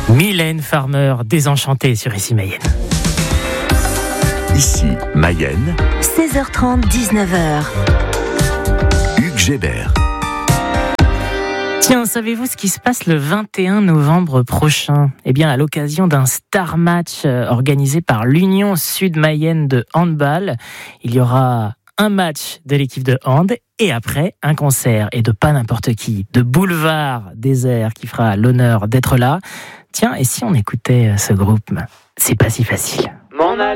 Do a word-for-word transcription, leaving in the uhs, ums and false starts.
Mylène Farmer, désenchantée sur Ici Mayenne. Ici Mayenne, seize heures trente, dix-neuf heures. Hugues Gébert. Tiens, savez-vous ce qui se passe le vingt et un novembre prochain ? Eh bien, à l'occasion d'un Star Match organisé par l'Union Sud-Mayenne de handball, il y aura un match de l'équipe de hand et après un concert, et de pas n'importe qui, de Boulevard Désert qui fera l'honneur d'être là. Tiens, et si on écoutait ce groupe ? C'est pas si facile.